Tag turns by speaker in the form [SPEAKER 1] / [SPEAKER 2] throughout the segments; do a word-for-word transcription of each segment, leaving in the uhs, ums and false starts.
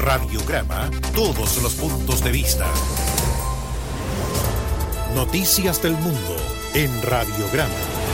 [SPEAKER 1] Radiograma, todos los puntos de vista. Noticias del mundo en Radiograma.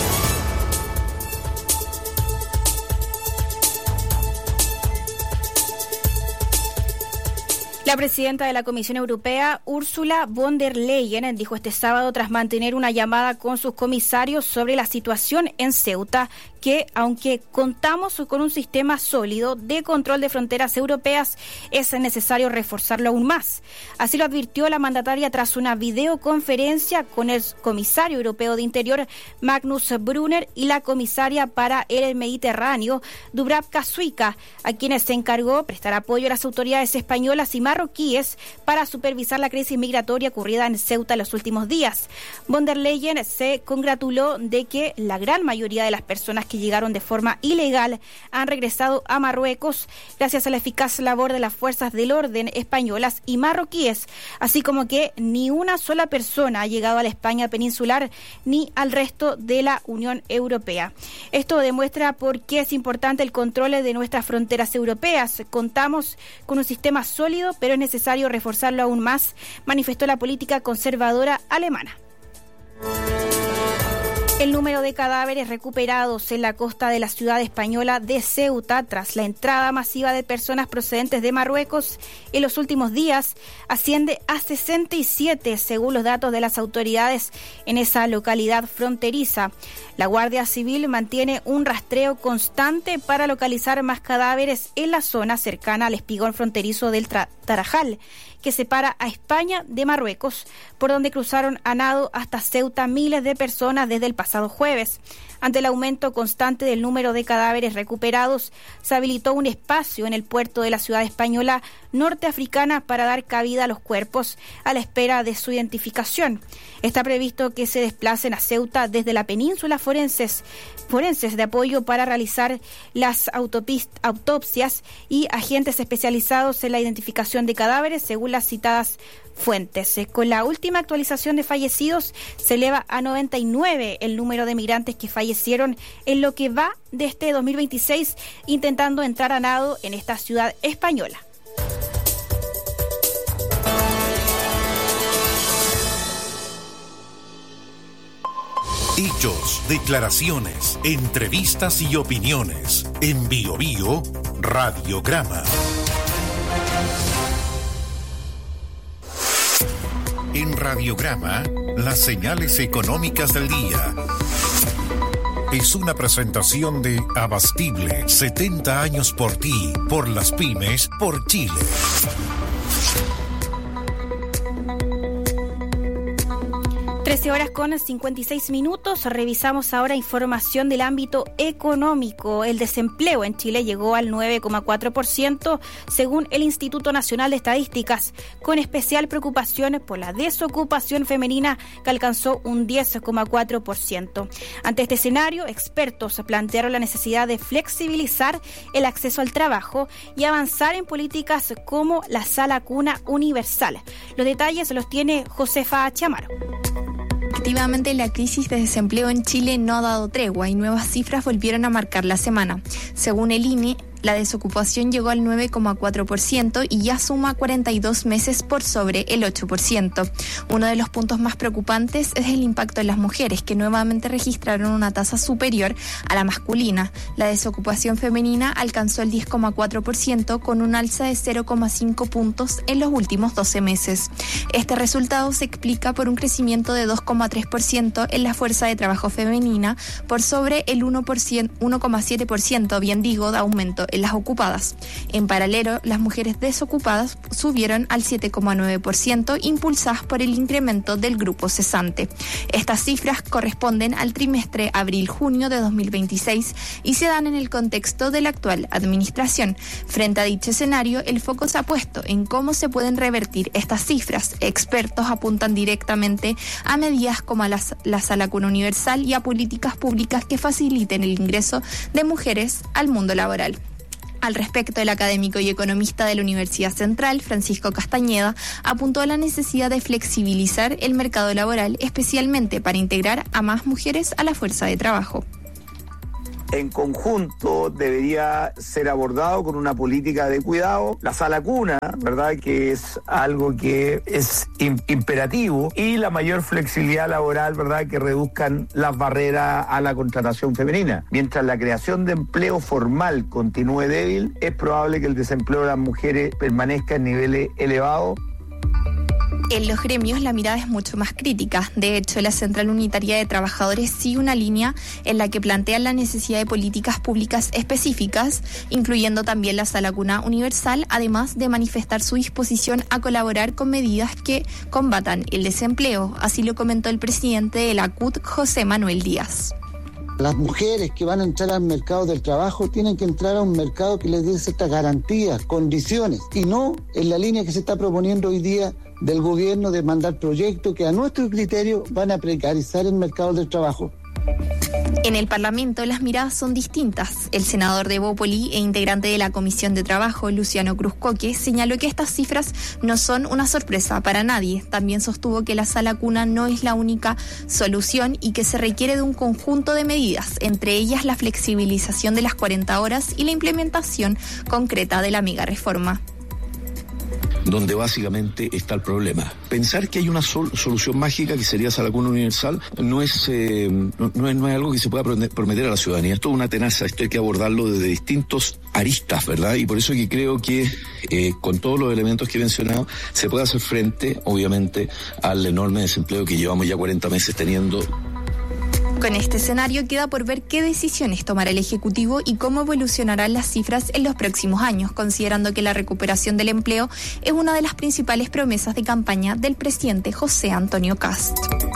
[SPEAKER 2] La presidenta de la Comisión Europea, Ursula von der Leyen, dijo este sábado tras mantener una llamada con sus comisarios sobre la situación en Ceuta que, aunque contamos con un sistema sólido de control de fronteras europeas, es necesario reforzarlo aún más. Así lo advirtió la mandataria tras una videoconferencia con el comisario europeo de Interior, Magnus Brunner, y la comisaria para el Mediterráneo, Dubravka Šuica, a quienes se encargó prestar apoyo a las autoridades españolas y marroquíes para supervisar la crisis migratoria ocurrida en Ceuta en los últimos días. Von der Leyen se congratuló de que la gran mayoría de las personas que llegaron de forma ilegal han regresado a Marruecos gracias a la eficaz labor de las fuerzas del orden españolas y marroquíes, así como que ni una sola persona ha llegado a la España peninsular ni al resto de la Unión Europea. Esto demuestra por qué es importante el control de nuestras fronteras europeas. Contamos con un sistema sólido, pero es necesario reforzarlo aún más, manifestó la política conservadora alemana. El número de cadáveres recuperados en la costa de la ciudad española de Ceuta tras la entrada masiva de personas procedentes de Marruecos en los últimos días asciende a sesenta y siete, según los datos de las autoridades en esa localidad fronteriza. La Guardia Civil mantiene un rastreo constante para localizar más cadáveres en la zona cercana al espigón fronterizo del Tra- Tarajal, que separa a España de Marruecos, por donde cruzaron a nado hasta Ceuta miles de personas desde el pasado jueves. Ante el aumento constante del número de cadáveres recuperados, se habilitó un espacio en el puerto de la ciudad española norteafricana para dar cabida a los cuerpos a la espera de su identificación. Está previsto que se desplacen a Ceuta desde la península forenses, forenses de apoyo para realizar las autopist- autopsias y agentes especializados en la identificación de cadáveres, según las citadas fuentes. Con la última actualización de fallecidos, se eleva a noventa y nueve el número de migrantes que fallecieron en lo que va de este dos mil veintiséis intentando entrar a nado en esta ciudad española.
[SPEAKER 1] Hechos, declaraciones, entrevistas y opiniones. En Bio Bio, Radiograma. En Radiograma, las señales económicas del día. Es una presentación de Abastible, setenta años por ti, por las pymes, por Chile.
[SPEAKER 2] trece horas con cincuenta y seis minutos. Revisamos ahora información del ámbito económico. El desempleo en Chile llegó al nueve coma cuatro por ciento según el Instituto Nacional de Estadísticas, con especial preocupación por la desocupación femenina, que alcanzó un diez coma cuatro por ciento. Ante este escenario, expertos plantearon la necesidad de flexibilizar el acceso al trabajo y avanzar en políticas como la sala cuna universal. Los detalles los tiene Josefa Chamaro.
[SPEAKER 3] Efectivamente, la crisis de desempleo en Chile no ha dado tregua y nuevas cifras volvieron a marcar la semana. Según el I N E, la desocupación llegó al nueve coma cuatro por ciento y ya suma cuarenta y dos meses por sobre el ocho por ciento. Uno de los puntos más preocupantes es el impacto en las mujeres, que nuevamente registraron una tasa superior a la masculina. La desocupación femenina alcanzó el diez coma cuatro por ciento con un alza de cero coma cinco puntos en los últimos doce meses. Este resultado se explica por un crecimiento de dos coma tres por ciento en la fuerza de trabajo femenina por sobre el uno coma siete por ciento, bien digo, de aumento en las ocupadas. En paralelo, las mujeres desocupadas subieron al siete coma nueve por ciento, impulsadas por el incremento del grupo cesante. Estas cifras corresponden al trimestre abril-junio de dos mil veintiséis y se dan en el contexto de la actual administración. Frente a dicho escenario, el foco se ha puesto en cómo se pueden revertir estas cifras. Expertos apuntan directamente a medidas como la, la Sala Cuna Universal y a políticas públicas que faciliten el ingreso de mujeres al mundo laboral. Al respecto, el académico y economista de la Universidad Central, Francisco Castañeda, apuntó a la necesidad de flexibilizar el mercado laboral, especialmente para integrar a más mujeres a la fuerza de trabajo.
[SPEAKER 4] en conjunto debería ser abordado con una política de cuidado. La sala cuna, ¿verdad?, que es algo que es imperativo, y la mayor flexibilidad laboral, ¿verdad?, que reduzcan las barreras a la contratación femenina. Mientras la creación de empleo formal continúe débil, es probable que el desempleo de las mujeres permanezca en niveles elevados.
[SPEAKER 3] En los gremios la mirada es mucho más crítica. De hecho, la Central Unitaria de Trabajadores sigue una línea en la que plantean la necesidad de políticas públicas específicas, incluyendo también la Sala Cuna Universal, además de manifestar su disposición a colaborar con medidas que combatan el desempleo. Así lo comentó el presidente de la C U T, José Manuel Díaz.
[SPEAKER 5] Las mujeres que van a entrar al mercado del trabajo tienen que entrar a un mercado que les dé ciertas garantías, condiciones, y no en la línea que se está proponiendo hoy día del gobierno de mandar proyectos que a nuestro criterio van a precarizar el mercado del trabajo.
[SPEAKER 3] En el Parlamento las miradas son distintas. El senador de Bópoli e integrante de la Comisión de Trabajo, Luciano Cruzcoque, señaló que estas cifras no son una sorpresa para nadie. También sostuvo que la sala cuna no es la única solución y que se requiere de un conjunto de medidas, entre ellas la flexibilización de las cuarenta horas y la implementación concreta de la mega reforma.
[SPEAKER 6] Donde básicamente está el problema. Pensar que hay una sol- solución mágica que sería Sala Cuna Universal no es, eh, no, no, es, no es algo que se pueda prometer a la ciudadanía. Esto es una tenaza, esto hay que abordarlo desde distintos aristas, ¿verdad? Y por eso que creo que eh, con todos los elementos que he mencionado se puede hacer frente, obviamente, al enorme desempleo que llevamos ya cuarenta meses teniendo.
[SPEAKER 3] Con este escenario queda por ver qué decisiones tomará el Ejecutivo y cómo evolucionarán las cifras en los próximos años, considerando que la recuperación del empleo es una de las principales promesas de campaña del presidente José Antonio Kast.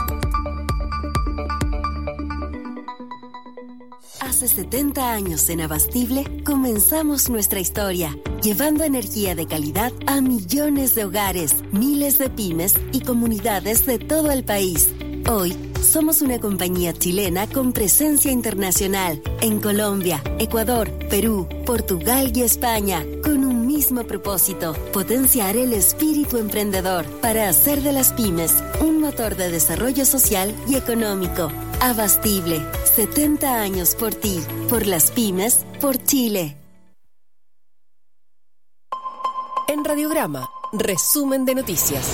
[SPEAKER 7] Hace setenta años en Abastible comenzamos nuestra historia, llevando energía de calidad a millones de hogares, miles de pymes y comunidades de todo el país. Hoy somos una compañía chilena con presencia internacional en Colombia, Ecuador, Perú, Portugal y España, con un mismo propósito: potenciar el espíritu emprendedor para hacer de las pymes un motor de desarrollo social y económico. Abastible, setenta años por ti, por las pymes, por Chile.
[SPEAKER 8] En Radiograma, resumen de noticias.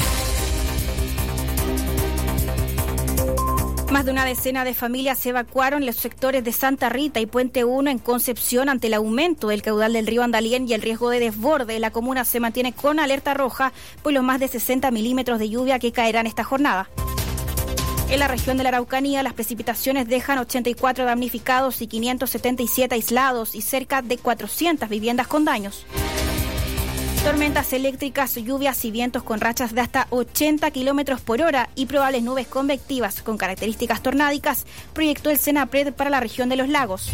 [SPEAKER 2] Más de una decena de familias se evacuaron en los sectores de Santa Rita y Puente uno en Concepción ante el aumento del caudal del río Andalién y el riesgo de desborde. La comuna se mantiene con alerta roja por los más de sesenta milímetros de lluvia que caerán esta jornada. En la región de la Araucanía, las precipitaciones dejan ochenta y cuatro damnificados y quinientos setenta y siete aislados y cerca de cuatrocientas viviendas con daños. Tormentas eléctricas, lluvias y vientos con rachas de hasta ochenta kilómetros por hora y probables nubes convectivas con características tornádicas, proyectó el Senapred para la región de los lagos.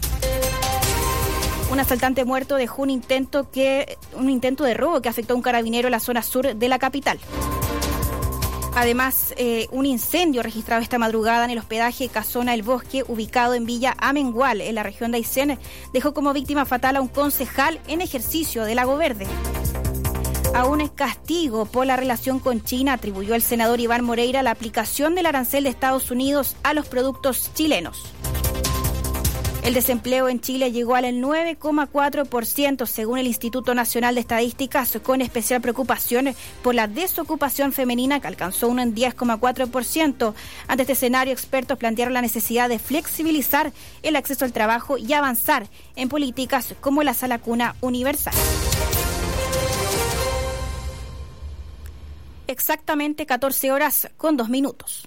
[SPEAKER 2] Un asaltante muerto dejó un intento, que, un intento de robo que afectó a un carabinero en la zona sur de la capital. Además, eh, un incendio registrado esta madrugada en el hospedaje Casona El Bosque, ubicado en Villa Amengual, en la región de Aysén, dejó como víctima fatal a un concejal en ejercicio de Lago Verde. A un castigo por la relación con China atribuyó el senador Iván Moreira la aplicación del arancel de Estados Unidos a los productos chilenos. El desempleo en Chile llegó al nueve coma cuatro por ciento según el Instituto Nacional de Estadísticas, con especial preocupación por la desocupación femenina, que alcanzó un diez coma cuatro por ciento. Ante este escenario, expertos plantearon la necesidad de flexibilizar el acceso al trabajo y avanzar en políticas como la Sala Cuna Universal. Exactamente catorce horas con dos minutos.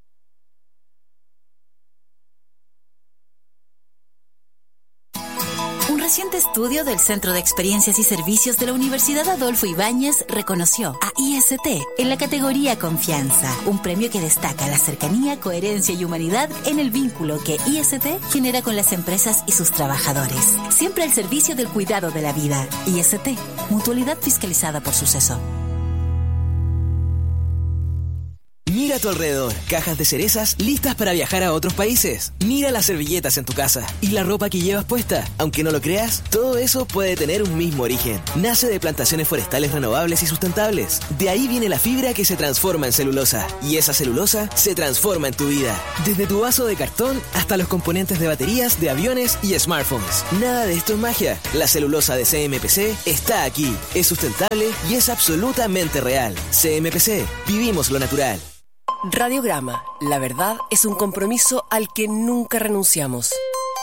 [SPEAKER 7] Un reciente estudio del Centro de Experiencias y Servicios de la Universidad Adolfo Ibáñez reconoció a I S T en la categoría Confianza, un premio que destaca la cercanía, coherencia y humanidad en el vínculo que I S T genera con las empresas y sus trabajadores. Siempre al servicio del cuidado de la vida. I S T, mutualidad fiscalizada por Suceso.
[SPEAKER 9] Mira a tu alrededor, cajas de cerezas listas para viajar a otros países. Mira las servilletas en tu casa y la ropa que llevas puesta. Aunque no lo creas, todo eso puede tener un mismo origen. Nace de plantaciones forestales renovables y sustentables. De ahí viene la fibra que se transforma en celulosa. Y esa celulosa se transforma en tu vida. Desde tu vaso de cartón hasta los componentes de baterías, de aviones y smartphones. Nada de esto es magia. La celulosa de C M P C está aquí. Es sustentable y es absolutamente real. C M P C. Vivimos lo natural.
[SPEAKER 8] Radiograma. La verdad es un compromiso al que nunca renunciamos.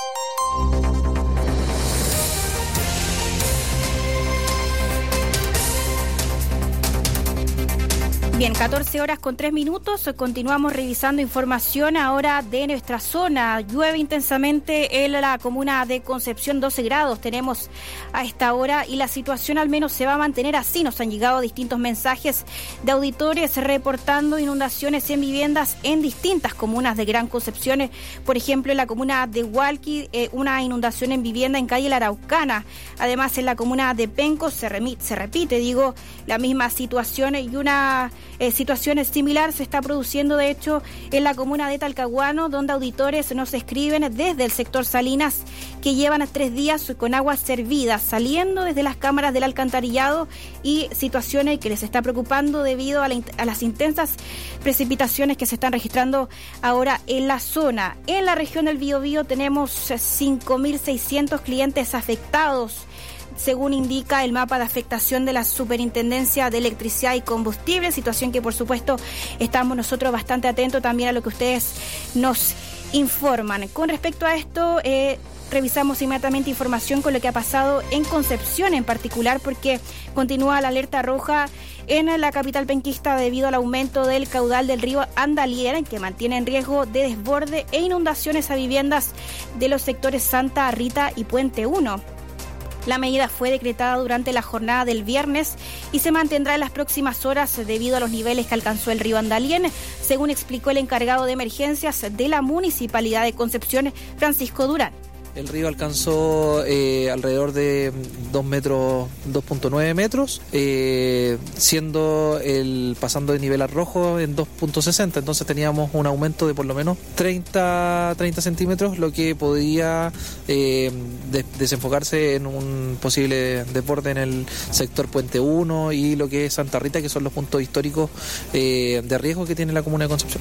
[SPEAKER 2] Bien, catorce horas con tres minutos, continuamos revisando información ahora de nuestra zona. Llueve intensamente en la comuna de Concepción, doce grados tenemos a esta hora y la situación al menos se va a mantener así. Nos han llegado distintos mensajes de auditores reportando inundaciones en viviendas en distintas comunas de Gran Concepción. Por ejemplo, en la comuna de Hualqui, eh, una inundación en vivienda en calle La Araucana. Además, en la comuna de Penco se, remite, se repite, digo, la misma situación y una... Eh, situaciones similares se está produciendo de hecho en la comuna de Talcahuano, donde auditores nos escriben desde el sector Salinas que llevan tres días con agua servida saliendo desde las cámaras del alcantarillado y situaciones que les está preocupando debido a, la, a las intensas precipitaciones que se están registrando ahora en la zona. En la región del Biobío tenemos cinco mil seiscientos clientes afectados, según indica el mapa de afectación de la Superintendencia de Electricidad y Combustible, situación que por supuesto estamos nosotros bastante atentos también a lo que ustedes nos informan. Con respecto a esto, eh, revisamos inmediatamente información con lo que ha pasado en Concepción en particular, porque continúa la alerta roja en la capital penquista debido al aumento del caudal del río Andalier, que mantiene en riesgo de desborde e inundaciones a viviendas de los sectores Santa Rita y Puente uno. La medida fue decretada durante la jornada del viernes y se mantendrá en las próximas horas debido a los niveles que alcanzó el río Andalién, según explicó el encargado de emergencias de la Municipalidad de Concepción, Francisco Durán.
[SPEAKER 10] El río alcanzó eh, alrededor de dos metros, dos punto nueve metros, eh, siendo el pasando de nivel a rojo en dos punto sesenta, entonces teníamos un aumento de por lo menos treinta centímetros, lo que podía eh, de, desenfocarse en un posible desborde en el sector Puente uno y lo que es Santa Rita, que son los puntos históricos eh, de riesgo que tiene la comuna de Concepción.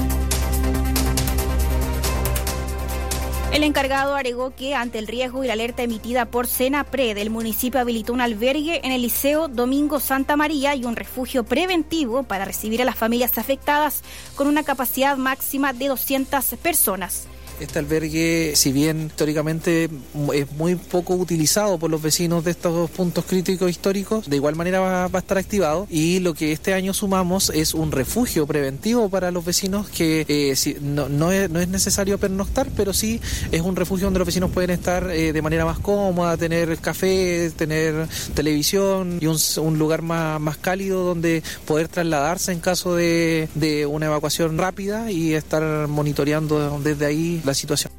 [SPEAKER 2] El encargado agregó que ante el riesgo y la alerta emitida por Senapred, el municipio habilitó un albergue en el Liceo Domingo Santa María y un refugio preventivo para recibir a las familias afectadas con una capacidad máxima de doscientas personas.
[SPEAKER 10] Este albergue, si bien históricamente es muy poco utilizado por los vecinos de estos puntos críticos históricos, de igual manera va, va a estar activado, y lo que este año sumamos es un refugio preventivo para los vecinos que eh, si, no, no, es, no es necesario pernoctar, pero sí es un refugio donde los vecinos pueden estar eh, de manera más cómoda, tener café, tener televisión y un, un lugar más, más cálido donde poder trasladarse en caso de, de una evacuación rápida y estar monitoreando desde ahí la situación.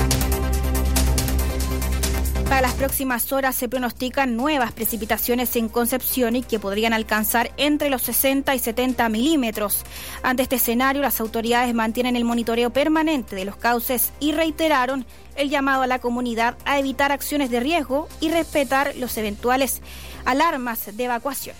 [SPEAKER 2] Para las próximas horas se pronostican nuevas precipitaciones en Concepción y que podrían alcanzar entre los sesenta y setenta milímetros. Ante este escenario, las autoridades mantienen el monitoreo permanente de los cauces y reiteraron el llamado a la comunidad a evitar acciones de riesgo y respetar los eventuales alarmas de evacuación.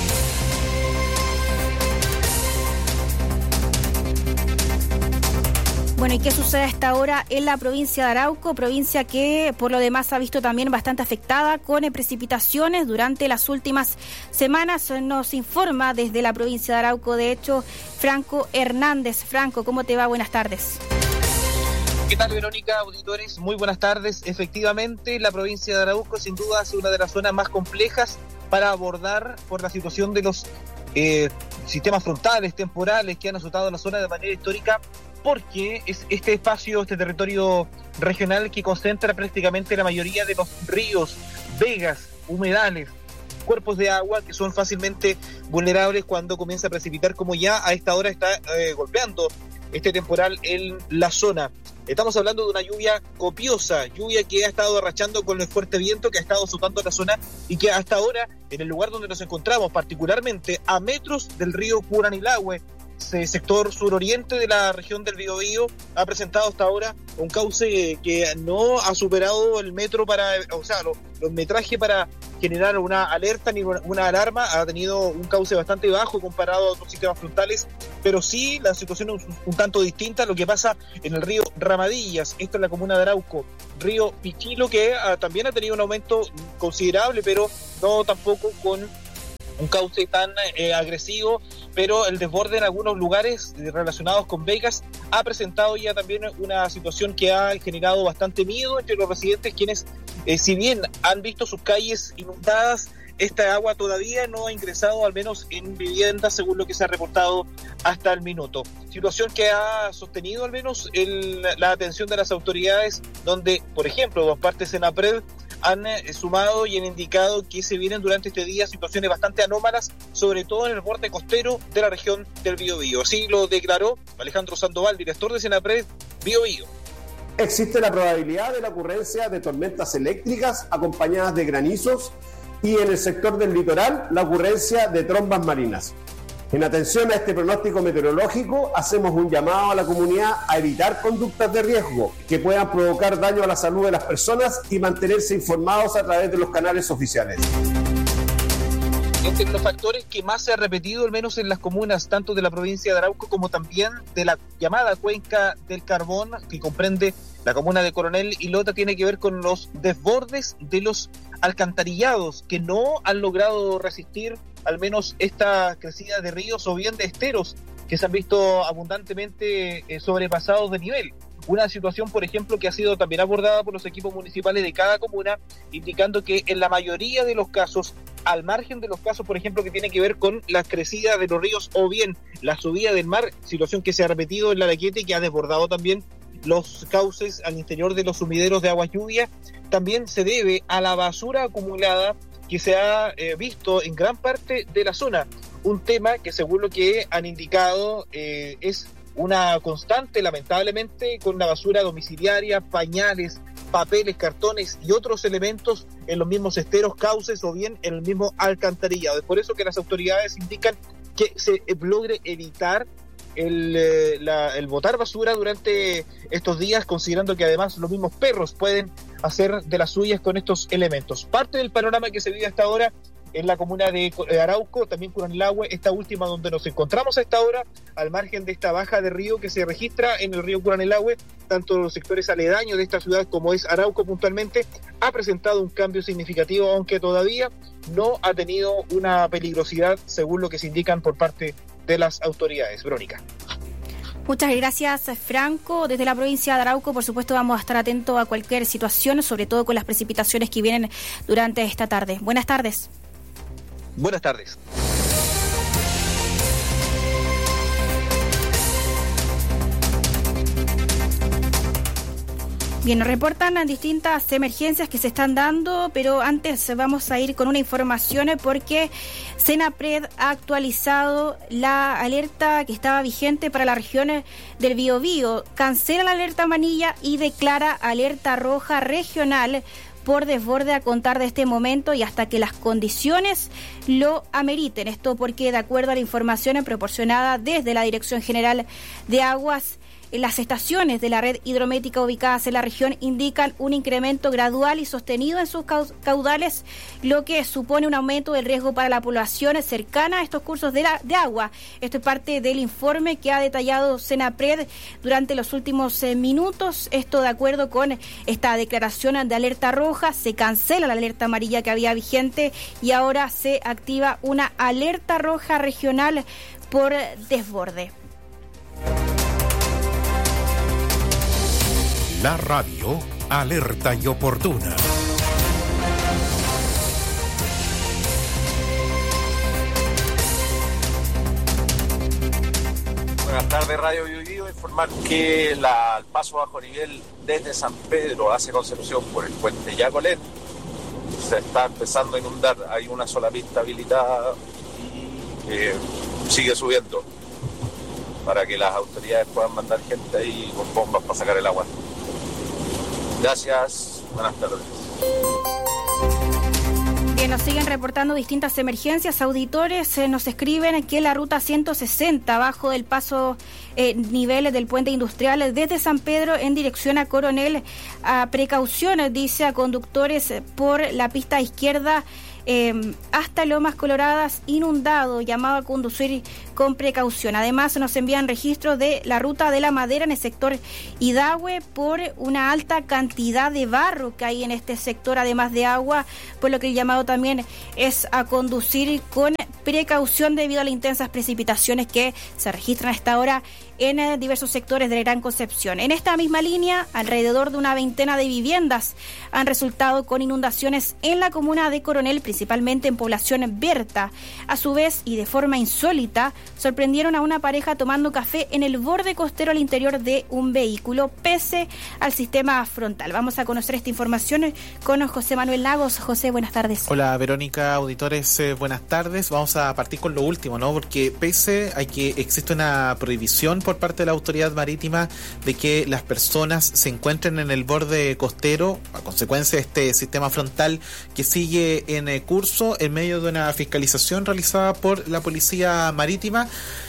[SPEAKER 2] Bueno, ¿y qué sucede a esta hora en la provincia de Arauco? Provincia que por lo demás ha visto también bastante afectada con precipitaciones durante las últimas semanas. Nos informa desde la provincia de Arauco, de hecho, Franco Hernández. Franco, ¿cómo te va? Buenas tardes.
[SPEAKER 11] ¿Qué tal, Verónica, auditores? Muy buenas tardes. Efectivamente, la provincia de Arauco sin duda es una de las zonas más complejas para abordar por la situación de los eh, sistemas frontales, temporales que han azotado la zona de manera histórica, porque es este espacio, este territorio regional que concentra prácticamente la mayoría de los ríos, vegas, humedales, cuerpos de agua que son fácilmente vulnerables cuando comienza a precipitar, como ya a esta hora está eh, golpeando este temporal en la zona. Estamos hablando de una lluvia copiosa, lluvia que ha estado arrachando con el fuerte viento que ha estado azotando la zona y que hasta ahora, en el lugar donde nos encontramos, particularmente a metros del río Curanilahue, sector suroriente de la región del Biobío ha presentado hasta ahora un cauce que no ha superado el metro para, o sea, los, los metrajes para generar una alerta ni una, una alarma. Ha tenido un cauce bastante bajo comparado a otros sistemas frontales, pero sí la situación es un, un tanto distinta a lo que pasa en el río Ramadillas, esto es la comuna de Arauco, río Pichilo, que ha, también ha tenido un aumento considerable, pero no tampoco con un cauce tan eh, agresivo, pero el desborde en algunos lugares relacionados con Vegas ha presentado ya también una situación que ha generado bastante miedo entre los residentes, quienes, eh, si bien han visto sus calles inundadas, esta agua todavía no ha ingresado, al menos en viviendas, según lo que se ha reportado hasta el minuto. Situación que ha sostenido al menos el, la atención de las autoridades, donde, por ejemplo, dos partes Senapred han eh, sumado y han indicado que se vienen durante este día situaciones bastante anómalas, sobre todo en el borde costero de la región del Biobío. Así lo declaró Alejandro Sandoval, director de Senapred Biobío.
[SPEAKER 12] Existe la probabilidad de la ocurrencia de tormentas eléctricas acompañadas de granizos y en el sector del litoral la ocurrencia de trombas marinas. En atención a este pronóstico meteorológico, hacemos un llamado a la comunidad a evitar conductas de riesgo que puedan provocar daño a la salud de las personas y mantenerse informados a través de los canales oficiales.
[SPEAKER 11] Entre los factores que más se ha repetido, al menos en las comunas tanto de la provincia de Arauco como también de la llamada Cuenca del Carbón, que comprende la comuna de Coronel y Lota, tiene que ver con los desbordes de los alcantarillados que no han logrado resistir al menos esta crecida de ríos o bien de esteros que se han visto abundantemente eh, sobrepasados de nivel. Una situación, por ejemplo, que ha sido también abordada por los equipos municipales de cada comuna, indicando que en la mayoría de los casos, al margen de los casos, por ejemplo, que tiene que ver con la crecida de los ríos o bien la subida del mar, situación que se ha repetido en la Araquete y que ha desbordado también los cauces al interior de los sumideros de agua lluvia, también se debe a la basura acumulada que se ha eh, visto en gran parte de la zona. Un tema que, según lo que han indicado, eh, es una constante, lamentablemente, con la basura domiciliaria, pañales, papeles, cartones y otros elementos en los mismos esteros, cauces o bien en el mismo alcantarillado. Es por eso que las autoridades indican que se logre evitar el, eh, la, el botar basura durante estos días, considerando que además los mismos perros pueden hacer de las suyas con estos elementos. Parte del panorama que se vive hasta ahora en la comuna de Arauco, también Curanilahue, esta última donde nos encontramos a esta hora, al margen de esta baja de río que se registra en el río Curanilahue, tanto los sectores aledaños de esta ciudad como es Arauco puntualmente, ha presentado un cambio significativo, aunque todavía no ha tenido una peligrosidad, según lo que se indican por parte de las autoridades. Verónica.
[SPEAKER 2] Muchas gracias, Franco. Desde la provincia de Arauco, por supuesto, vamos a estar atentos a cualquier situación, sobre todo con las precipitaciones que vienen durante esta tarde. Buenas tardes.
[SPEAKER 11] Buenas tardes.
[SPEAKER 2] Bien, nos reportan distintas emergencias que se están dando, pero antes vamos a ir con una información porque Senapred ha actualizado la alerta que estaba vigente para las regiones del Biobío. Cancela la alerta amarilla y declara alerta roja regional por desborde a contar de este momento y hasta que las condiciones lo ameriten. Esto porque, de acuerdo a la información proporcionada desde la Dirección General de Aguas, las estaciones de la red hidrométrica ubicadas en la región indican un incremento gradual y sostenido en sus caudales, lo que supone un aumento del riesgo para la población cercana a estos cursos de, la, de agua. Esto es parte del informe que ha detallado Senapred durante los últimos eh, minutos. Esto de acuerdo con esta declaración de alerta roja, se cancela la alerta amarilla que había vigente y ahora se activa una alerta roja regional por desborde.
[SPEAKER 1] La radio alerta y oportuna.
[SPEAKER 13] Buenas tardes, Radio Biobío. Informar que la, el paso bajo nivel desde San Pedro hacia Concepción por el puente Yacolén se está empezando a inundar. Hay una sola pista habilitada y eh, sigue subiendo para que las autoridades puedan mandar gente ahí con bombas para sacar el agua. Gracias, buenas tardes.
[SPEAKER 2] Bien, nos siguen reportando distintas emergencias. Auditores eh, nos escriben que la ruta ciento sesenta, abajo del paso eh, niveles del puente industrial desde San Pedro en dirección a Coronel, a precauciones, dice, a conductores por la pista izquierda Eh, hasta Lomas Coloradas, inundado, llamado a conducir con precaución. Además, nos envían registros de la ruta de la Madera en el sector Hidahue por una alta cantidad de barro que hay en este sector, además de agua, por lo que el llamado también es a conducir con precaución debido a las intensas precipitaciones que se registran a esta hora en eh, diversos sectores de la Gran Concepción. En esta misma línea, alrededor de una veintena de viviendas han resultado con inundaciones en la comuna de Coronel, principalmente en población Berta. A su vez, y de forma insólita, sorprendieron a una pareja tomando café en el borde costero al interior de un vehículo, pese al sistema frontal. Vamos a conocer esta información con José Manuel Lagos. José, buenas tardes.
[SPEAKER 14] Hola, Verónica, auditores, eh, buenas tardes. Vamos a partir con lo último, ¿no? Porque pese a que existe una prohibición por parte de la autoridad marítima de que las personas se encuentren en el borde costero a consecuencia de este sistema frontal que sigue en eh, curso en medio de una fiscalización realizada por la Policía Marítima,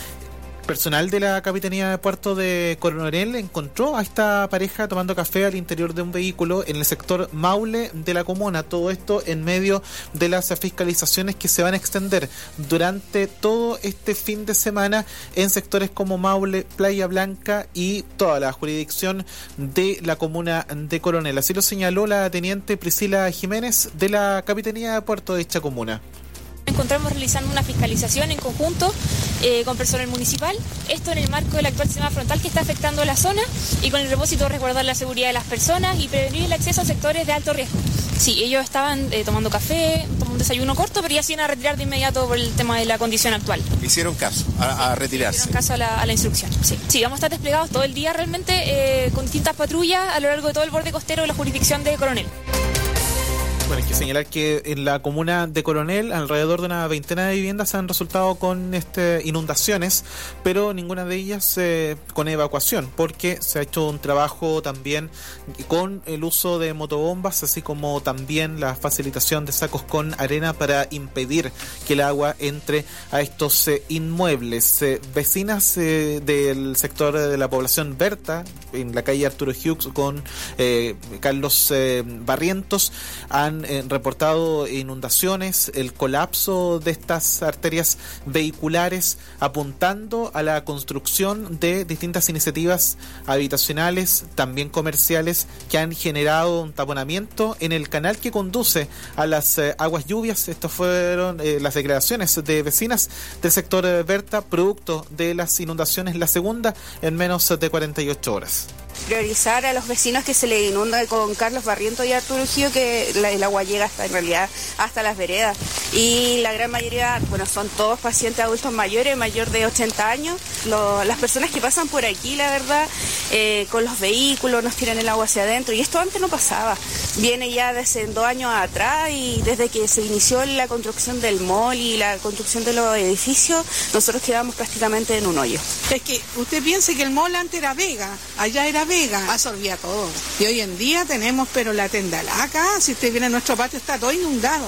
[SPEAKER 14] personal de la Capitanía de Puerto de Coronel encontró a esta pareja tomando café al interior de un vehículo en el sector Maule de la comuna. Todo esto en medio de las fiscalizaciones que se van a extender durante todo este fin de semana en sectores como Maule, Playa Blanca y toda la jurisdicción de la comuna de Coronel. Así lo señaló la teniente Priscila Jiménez de la Capitanía de Puerto de dicha comuna.
[SPEAKER 15] Encontramos realizando una fiscalización en conjunto eh, con personal municipal, esto en el marco del actual sistema frontal que está afectando la zona y con el propósito de resguardar la seguridad de las personas y prevenir el acceso a sectores de alto riesgo. Sí, ellos estaban eh, tomando café, tomando un desayuno corto, pero ya se iban a retirar de inmediato por el tema de la condición actual.
[SPEAKER 16] ¿Hicieron caso a, a retirarse?
[SPEAKER 15] Hicieron caso a la, a la instrucción, sí. Sí, vamos a estar desplegados todo el día realmente eh, con distintas patrullas a lo largo de todo el borde costero de la jurisdicción de Coronel.
[SPEAKER 14] Bueno, hay que señalar que en la comuna de Coronel alrededor de una veintena de viviendas han resultado con este, inundaciones, pero ninguna de ellas eh, con evacuación, porque se ha hecho un trabajo también con el uso de motobombas, así como también la facilitación de sacos con arena para impedir que el agua entre a estos eh, inmuebles. Eh, vecinas eh, del sector de la población Berta, en la calle Arturo Hughes con eh, Carlos eh, Barrientos, han Eh, reportado inundaciones, el colapso de estas arterias vehiculares, apuntando a la construcción de distintas iniciativas habitacionales, también comerciales, que han generado un taponamiento en el canal que conduce a las eh, aguas lluvias. Estas fueron eh, las declaraciones de vecinas del sector eh, Berta, producto de las inundaciones, la segunda en menos de cuarenta y ocho horas.
[SPEAKER 17] Priorizar a los vecinos que se le inunda con Carlos Barrientos y Arturo Gio, que la, el agua llega hasta en realidad hasta las veredas, y la gran mayoría, bueno, son todos pacientes adultos mayores, mayor de ochenta años. Lo, las personas que pasan por aquí, la verdad, eh, con los vehículos nos tiran el agua hacia adentro, y esto antes no pasaba, viene ya desde dos años atrás, y desde que se inició la construcción del mall y la construcción de los edificios, nosotros quedamos prácticamente en un hoyo.
[SPEAKER 18] Es que usted piense que el mall antes era Vega, allá era Vega, absorbía todo. Y hoy en día tenemos, pero la tendalaca, si usted viene a nuestro patio, está todo inundado.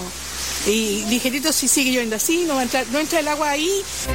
[SPEAKER 18] Y ligerito, si sigue lloviendo así, no, va a entrar, no entra el agua ahí.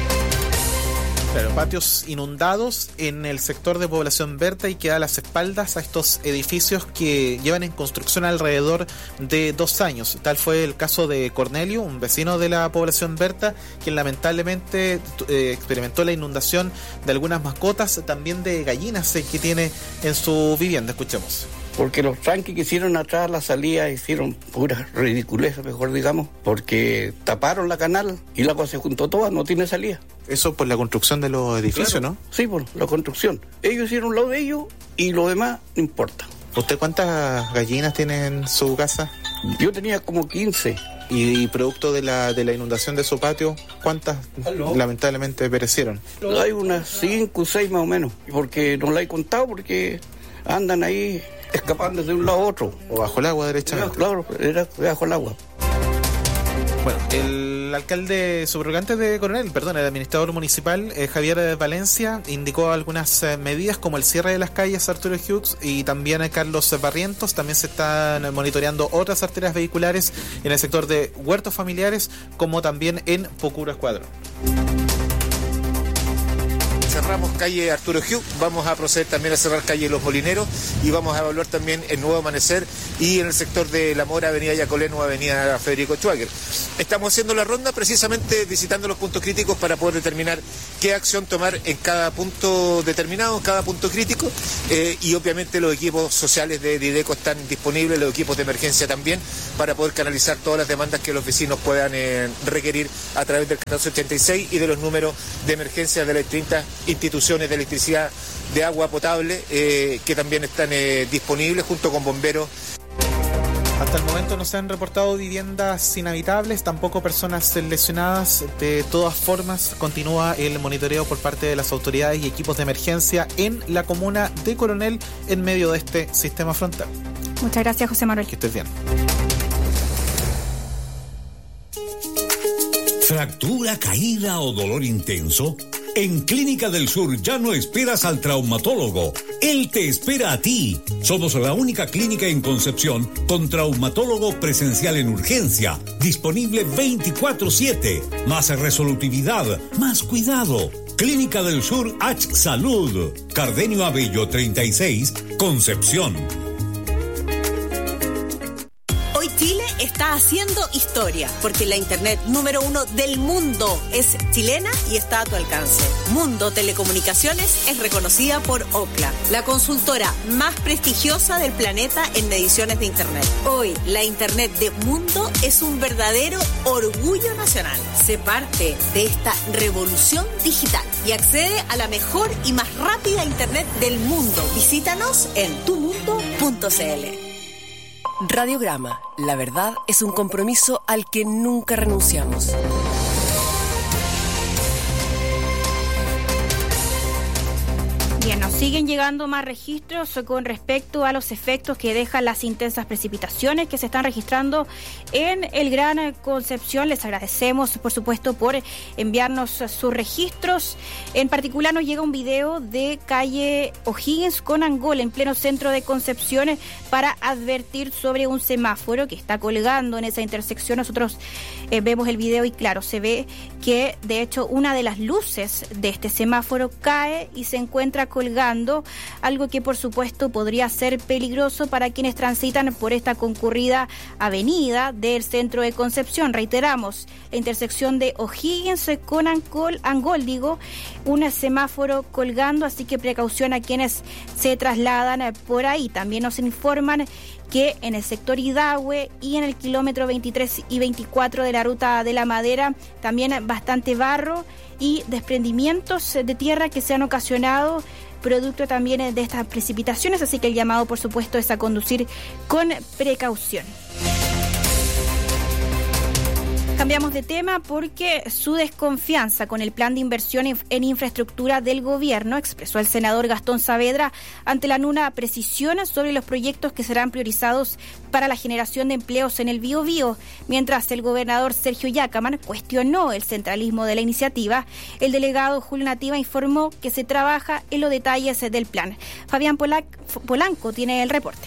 [SPEAKER 14] Claro, patios inundados en el sector de población Berta y que da las espaldas a estos edificios que llevan en construcción alrededor de dos años. Tal fue el caso de Cornelio, un vecino de la población Berta, quien lamentablemente eh, experimentó la inundación de algunas mascotas, también de gallinas eh, que tiene en su vivienda. Escuchemos.
[SPEAKER 19] Porque los tranques que hicieron atrás la salida hicieron pura ridiculez, mejor digamos, porque taparon la canal y el agua se juntó toda, no tiene salida.
[SPEAKER 14] Eso por la construcción de los edificios, claro, ¿no?
[SPEAKER 19] Sí, por la construcción. Ellos hicieron lo de ellos y lo demás no importa.
[SPEAKER 14] ¿Usted cuántas gallinas tiene en su casa?
[SPEAKER 19] Yo tenía como quince.
[SPEAKER 14] Y producto de la de la inundación de su patio, ¿cuántas ¿Aló? lamentablemente perecieron?
[SPEAKER 19] Hay unas cinco o seis más o menos, porque no la he contado porque andan ahí escapando de un lado a otro.
[SPEAKER 14] O bajo el agua, derechamente.
[SPEAKER 19] Claro, era bajo el agua.
[SPEAKER 14] Bueno, el el alcalde subrogante de Coronel, perdón, el administrador municipal, eh, Javier Valencia, indicó algunas eh, medidas como el cierre de las calles Arturo Hughes y también eh, Carlos Barrientos. También se están monitoreando otras arterias vehiculares en el sector de huertos familiares, como también en Pocuro Escuadrón.
[SPEAKER 20] Cerramos calle Arturo Hughes, vamos a proceder también a cerrar calle Los Molineros y vamos a evaluar también el Nuevo Amanecer y en el sector de La Mora, avenida Yacolén o avenida Federico Schwager. Estamos haciendo la ronda precisamente visitando los puntos críticos para poder determinar qué acción tomar en cada punto determinado, en cada punto crítico, eh, y obviamente los equipos sociales de Dideco están disponibles, los equipos de emergencia también, para poder canalizar todas las demandas que los vecinos puedan eh, requerir a través del catorce ochenta y seis y de los números de emergencia de las distintas instituciones de electricidad, de agua potable, eh, que también están eh, disponibles junto con bomberos.
[SPEAKER 14] Hasta el momento no se han reportado viviendas inhabitables, tampoco personas lesionadas. De todas formas, continúa el monitoreo por parte de las autoridades y equipos de emergencia en la comuna de Coronel en medio de este sistema frontal.
[SPEAKER 2] Muchas gracias, José Manuel.
[SPEAKER 14] Que estés bien.
[SPEAKER 21] ¿Fractura, caída o dolor intenso? En Clínica del Sur ya no esperas al traumatólogo, él te espera a ti. Somos la única clínica en Concepción con traumatólogo presencial en urgencia, disponible veinticuatro siete, más resolutividad, más cuidado. Clínica del Sur H Salud, Cardenio Abello treinta y seis, Concepción.
[SPEAKER 22] Hoy Chile está haciendo historia, porque la internet número uno del mundo es chilena y está a tu alcance. Mundo Telecomunicaciones es reconocida por Ookla, la consultora más prestigiosa del planeta en mediciones de internet. Hoy, la internet de Mundo es un verdadero orgullo nacional. Sé parte de esta revolución digital y accede a la mejor y más rápida internet del mundo. Visítanos en tu mundo punto c l.
[SPEAKER 8] Radiograma, la verdad es un compromiso al que nunca renunciamos.
[SPEAKER 2] Bien, nos siguen llegando más registros con respecto a los efectos que dejan las intensas precipitaciones que se están registrando en el Gran Concepción. Les agradecemos, por supuesto, por enviarnos sus registros. En particular nos llega un video de calle O'Higgins con Angola, en pleno centro de Concepción, para advertir sobre un semáforo que está colgando en esa intersección. Nosotros eh, vemos el video y claro, se ve que de hecho una de las luces de este semáforo cae y se encuentra colgando, algo que por supuesto podría ser peligroso para quienes transitan por esta concurrida avenida del centro de Concepción. Reiteramos, la intersección de O'Higgins con Angol, Angol digo, un semáforo colgando, así que precaución a quienes se trasladan por ahí. También nos informan que en el sector Idahue y en el kilómetro veintitrés y veinticuatro de la ruta de la Madera también bastante barro y desprendimientos de tierra que se han ocasionado producto también de estas precipitaciones, así que el llamado por supuesto es a conducir con precaución. Cambiamos de tema porque su desconfianza con el plan de inversión en infraestructura del gobierno expresó el senador Gastón Saavedra ante la nula precisión sobre los proyectos que serán priorizados para la generación de empleos en el Biobío. Mientras el gobernador Sergio Yacaman cuestionó el centralismo de la iniciativa, el delegado Julio Nativa informó que se trabaja en los detalles del plan. Fabián Polanco tiene el reporte.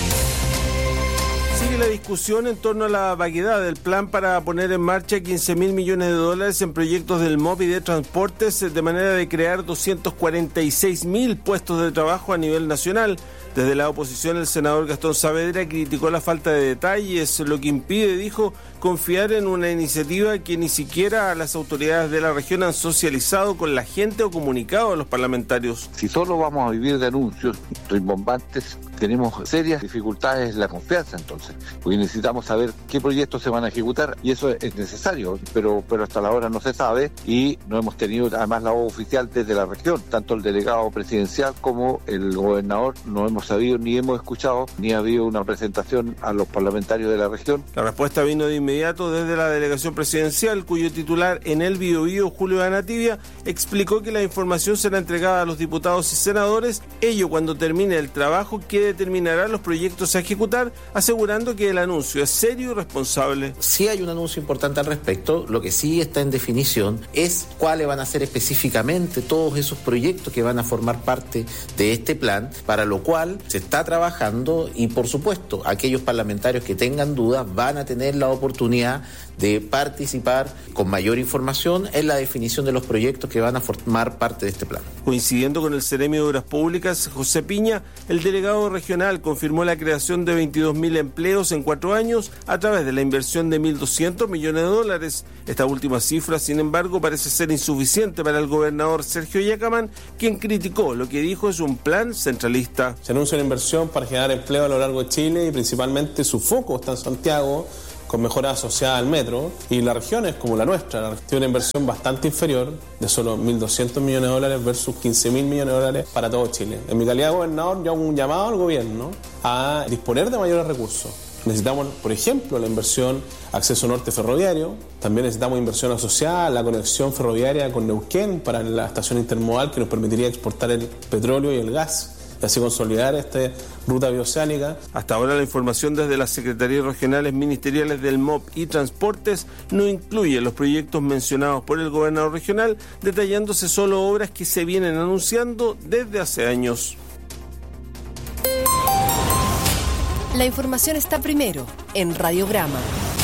[SPEAKER 23] Sigue la discusión en torno a la vaguedad del plan para poner en marcha quince mil millones de dólares en proyectos del M O B y de transportes de manera de crear doscientos cuarenta y seis mil puestos de trabajo a nivel nacional. Desde la oposición, el senador Gastón Saavedra criticó la falta de detalles, lo que impide, dijo, confiar en una iniciativa que ni siquiera las autoridades de la región han socializado con la gente o comunicado a los parlamentarios.
[SPEAKER 24] Si solo vamos a vivir de anuncios rimbombantes, tenemos serias dificultades en la confianza entonces, porque necesitamos saber qué proyectos se van a ejecutar y eso es necesario, pero, pero hasta la hora no se sabe y no hemos tenido además la voz oficial desde la región, tanto el delegado presidencial como el gobernador no hemos sabido ni hemos escuchado ni ha habido una presentación a los parlamentarios de la región.
[SPEAKER 23] La respuesta vino de inmediato desde la delegación presidencial, cuyo titular en el Biobío, Julio Anativia, explicó que la información será entregada a los diputados y senadores, ello cuando termine el trabajo que determinará los proyectos a ejecutar, asegurando que que el anuncio es serio y responsable.
[SPEAKER 3] Sí hay un anuncio importante al respecto. Lo que sí está en definición es cuáles van a ser específicamente todos esos proyectos que van a formar parte de este plan, para lo cual se está trabajando y, por supuesto, aquellos parlamentarios que tengan dudas van a tener la oportunidad de participar con mayor información en la definición de los proyectos que van a formar parte de este plan.
[SPEAKER 23] Coincidiendo con el Seremio de Obras Públicas, José Piña, el delegado regional confirmó la creación de veintidós mil empleos en cuatro años a través de la inversión de mil doscientos millones de dólares. Esta última cifra, sin embargo, parece ser insuficiente para el gobernador Sergio Yacamán, quien criticó lo que dijo es un plan centralista.
[SPEAKER 4] Se anuncia una inversión para generar empleo a lo largo de Chile y principalmente su foco está en Santiago, con mejora asociada al metro, y las regiones como la nuestra tiene una inversión bastante inferior de solo mil doscientos millones de dólares versus quince mil millones de dólares para todo Chile. En mi calidad de gobernador yo hago un llamado al gobierno a disponer de mayores recursos. Necesitamos, por ejemplo, la inversión acceso norte ferroviario, también necesitamos inversión asociada a la conexión ferroviaria con Neuquén para la estación intermodal que nos permitiría exportar el petróleo y el gas, y así consolidar esta ruta bioceánica.
[SPEAKER 23] Hasta ahora la información desde las Secretarías Regionales Ministeriales del M O P y Transportes no incluye los proyectos mencionados por el gobernador regional, detallándose solo obras que se vienen anunciando desde hace años.
[SPEAKER 8] La información está primero en Radiograma.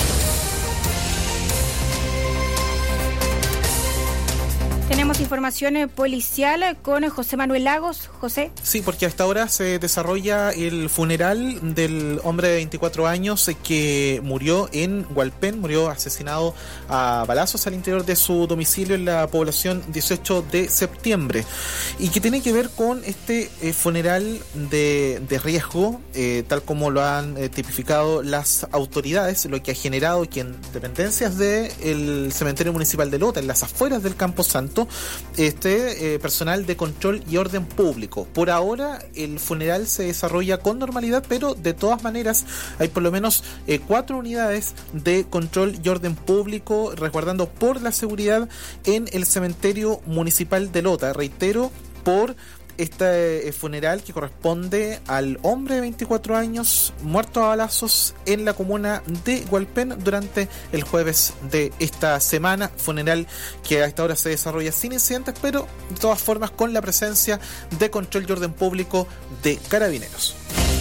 [SPEAKER 2] Tenemos información policial con José Manuel Lagos. José.
[SPEAKER 14] Sí, porque hasta ahora se desarrolla el funeral del hombre de veinticuatro años que murió en Hualpén, murió asesinado a balazos al interior de su domicilio en la población dieciocho de septiembre, y que tiene que ver con este eh, funeral de, de riesgo, eh, tal como lo han eh, tipificado las autoridades, lo que ha generado que en dependencias del cementerio municipal de Lota, en las afueras del Campo Santo, este eh, personal de control y orden público. Por ahora el funeral se desarrolla con normalidad, pero de todas maneras hay por lo menos eh, cuatro unidades de control y orden público resguardando por la seguridad en el cementerio municipal de Lota. Reitero, por este funeral que corresponde al hombre de veinticuatro años muerto a balazos en la comuna de Hualpén durante el jueves de esta semana. Funeral que a esta hora se desarrolla sin incidentes, pero de todas formas con la presencia de control y orden público de Carabineros.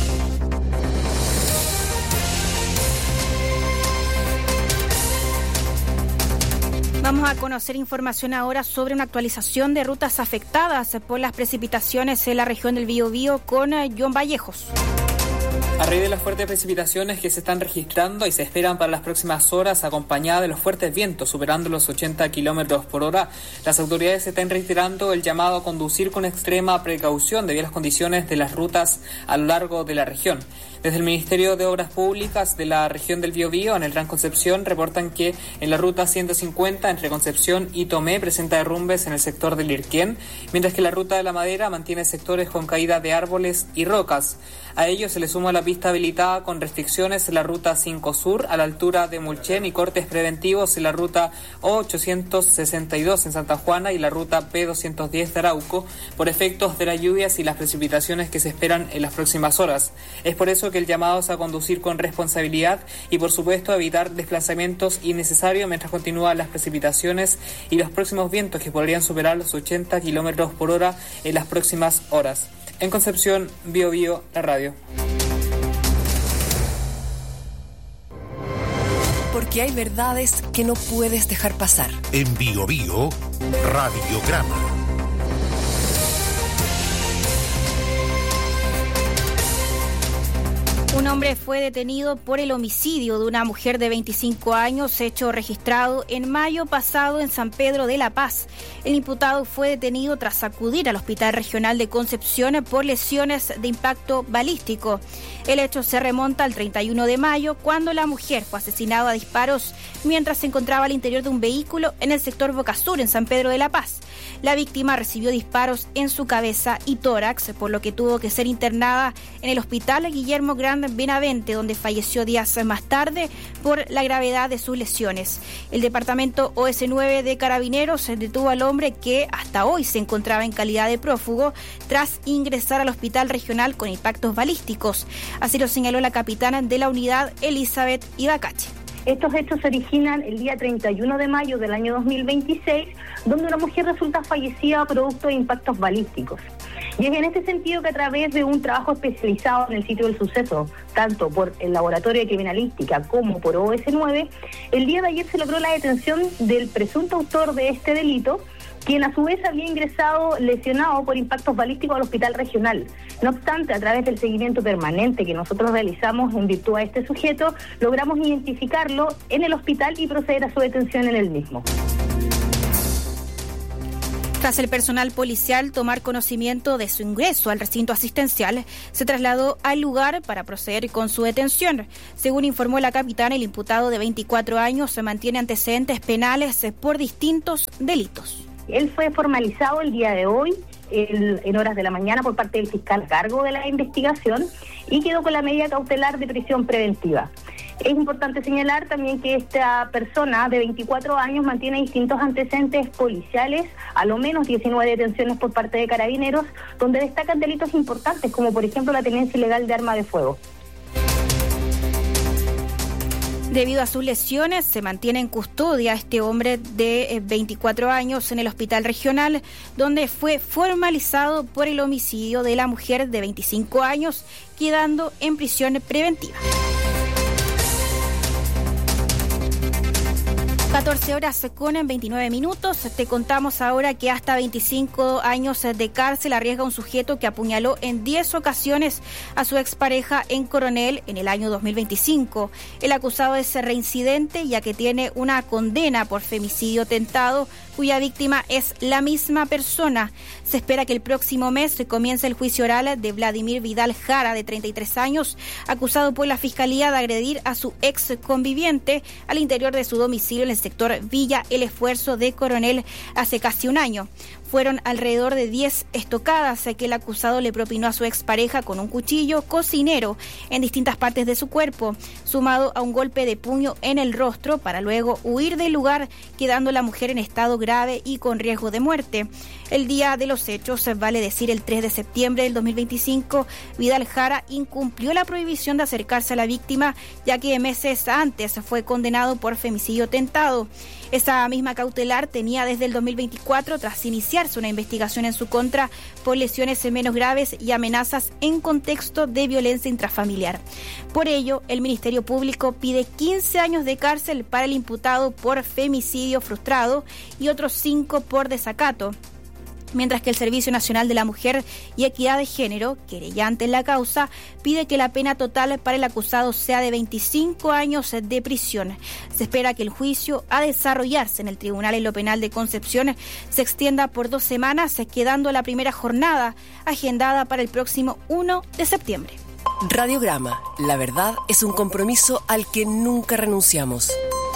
[SPEAKER 2] Vamos a conocer información ahora sobre una actualización de rutas afectadas por las precipitaciones en la región del Biobío con John Vallejos.
[SPEAKER 5] A raíz de las fuertes precipitaciones que se están registrando y se esperan para las próximas horas, acompañadas de los fuertes vientos superando los ochenta kilómetros por hora, las autoridades están reiterando el llamado a conducir con extrema precaución debido a las condiciones de las rutas a lo largo de la región. Desde el Ministerio de Obras Públicas de la región del Biobío, en el Gran Concepción, reportan que en la ruta ciento cincuenta entre Concepción y Tomé presenta derrumbes en el sector del Irquén, mientras que la ruta de la Madera mantiene sectores con caída de árboles y rocas. A ello se le suma la pista habilitada con restricciones en la ruta cinco Sur a la altura de Mulchen y cortes preventivos en la ruta O ochocientos sesenta y dos en Santa Juana y la ruta P doscientos diez de Arauco por efectos de las lluvias y las precipitaciones que se esperan en las próximas horas. Es por eso que el llamado es a conducir con responsabilidad y por supuesto a evitar desplazamientos innecesarios mientras continúan las precipitaciones y los próximos vientos que podrían superar los ochenta kilómetros por hora en las próximas horas. En Concepción, Bio Bio, la radio.
[SPEAKER 8] Porque hay verdades que no puedes dejar pasar.
[SPEAKER 1] En Bio Bio, Radiograma.
[SPEAKER 2] Un hombre fue detenido por el homicidio de una mujer de veinticinco años, hecho registrado en mayo pasado en San Pedro de la Paz. El imputado fue detenido tras acudir al Hospital Regional de Concepción por lesiones de impacto balístico. El hecho se remonta al treinta y uno de mayo, cuando la mujer fue asesinada a disparos mientras se encontraba al interior de un vehículo en el sector Boca Sur, en San Pedro de la Paz. La víctima recibió disparos en su cabeza y tórax, por lo que tuvo que ser internada en el Hospital Guillermo Grande Benavente, donde falleció días más tarde por la gravedad de sus lesiones. El departamento O S nueve de Carabineros detuvo al hombre que hasta hoy se encontraba en calidad de prófugo tras ingresar al hospital regional con impactos balísticos. Así lo señaló la capitana de la unidad, Elizabeth Ibacache.
[SPEAKER 6] Estos hechos se originan el día treinta y uno de mayo del año dos mil veintiséis, donde una mujer resulta fallecida producto de impactos balísticos. Y es en este sentido que a través de un trabajo especializado en el sitio del suceso, tanto por el Laboratorio de Criminalística como por O S nueve, el día de ayer se logró la detención del presunto autor de este delito, quien a su vez había ingresado lesionado por impactos balísticos al hospital regional. No obstante, a través del seguimiento permanente que nosotros realizamos en virtud a este sujeto, logramos identificarlo en el hospital y proceder a su detención en el mismo.
[SPEAKER 2] Tras el personal policial tomar conocimiento de su ingreso al recinto asistencial, se trasladó al lugar para proceder con su detención. Según informó la capitana, el imputado de veinticuatro años se mantiene antecedentes penales por distintos delitos.
[SPEAKER 6] Él fue formalizado el día de hoy, el, en horas de la mañana, por parte del fiscal a cargo de la investigación y quedó con la medida cautelar de prisión preventiva. Es importante señalar también que esta persona de veinticuatro años mantiene distintos antecedentes policiales, a lo menos diecinueve detenciones por parte de Carabineros, donde destacan delitos importantes como por ejemplo la tenencia ilegal de arma de fuego.
[SPEAKER 2] Debido a sus lesiones, se mantiene en custodia este hombre de veinticuatro años en el hospital regional, donde fue formalizado por el homicidio de la mujer de veinticinco años, quedando en prisión preventiva. catorce horas con veintinueve minutos. Te contamos ahora que hasta veinticinco años de cárcel arriesga un sujeto que apuñaló en diez ocasiones a su expareja en Coronel en el año dos mil veinticinco. El acusado es reincidente, ya que tiene una condena por femicidio tentado, cuya víctima es la misma persona. Se espera que el próximo mes se comience el juicio oral de Vladimir Vidal Jara, de treinta y tres años, acusado por la Fiscalía de agredir a su ex conviviente al interior de su domicilio en el sector Villa El Esfuerzo de Coronel hace casi un año. Fueron alrededor de diez estocadas que el acusado le propinó a su expareja con un cuchillo cocinero en distintas partes de su cuerpo, sumado a un golpe de puño en el rostro, para luego huir del lugar, quedando la mujer en estado grave y con riesgo de muerte. El día de los hechos, vale decir el tres de septiembre del dos mil veinticinco, Vidal Jara incumplió la prohibición de acercarse a la víctima, ya que meses antes fue condenado por femicidio tentado. Esa misma cautelar tenía desde el dos mil veinticuatro, tras iniciarse una investigación en su contra por lesiones menos graves y amenazas en contexto de violencia intrafamiliar. Por ello, el Ministerio Público pide quince años de cárcel para el imputado por femicidio frustrado y otros cinco por desacato, mientras que el Servicio Nacional de la Mujer y Equidad de Género, querellante en la causa, pide que la pena total para el acusado sea de veinticinco años de prisión. Se espera que el juicio a desarrollarse en el Tribunal en lo Penal de Concepción se extienda por dos semanas, quedando la primera jornada agendada para el próximo uno de septiembre.
[SPEAKER 8] Radiograma, la verdad es un compromiso al que nunca renunciamos.